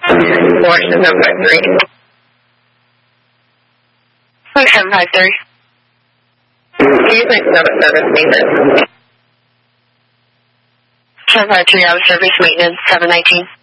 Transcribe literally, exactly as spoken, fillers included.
Four seven five three. Four seven five three. Using seven seven maintenance. Seven five three out of service maintenance seven nineteen.